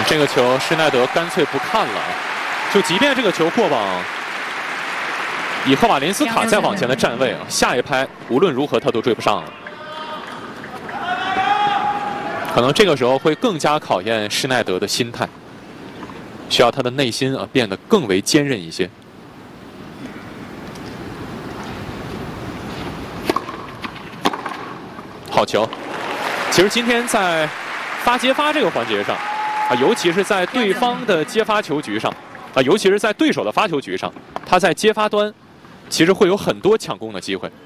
这个球施耐德干脆不看了，就即便这个球过网，以赫瓦林斯卡再往前的站位啊，下一拍无论如何他都追不上了。可能这个时候会更加考验施耐德的心态，需要他的内心啊变得更为坚韧一些。好球！其实今天在发接发这个环节上啊，尤其是在对方的接发球局上啊，尤其是在对手的发球局上，他在接发端其实会有很多抢攻的机会。